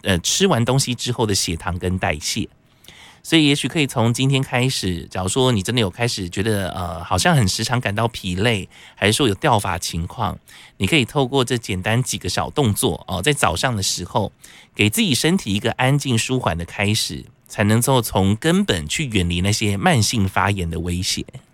吃完东西之后的血糖跟代谢。所以也许可以从今天开始，假如说你真的有开始觉得好像很时常感到疲累，还是说有掉发情况，你可以透过这简单几个小动作在早上的时候，给自己身体一个安静舒缓的开始，才能够从根本去远离那些慢性发炎的威胁。